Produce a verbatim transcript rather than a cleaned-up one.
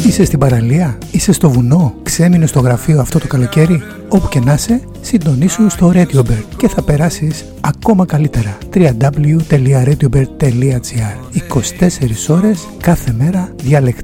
Είσαι στην παραλία, είσαι στο βουνό, ξέμεινε στο γραφείο αυτό το καλοκαίρι. Όπου και να είσαι, συντονίσου στο RadioBird και θα περάσεις ακόμα καλύτερα. double-u double-u double-u τελεία radiobird τελεία gr είκοσι τέσσερις ώρες κάθε μέρα, διαλεκτικά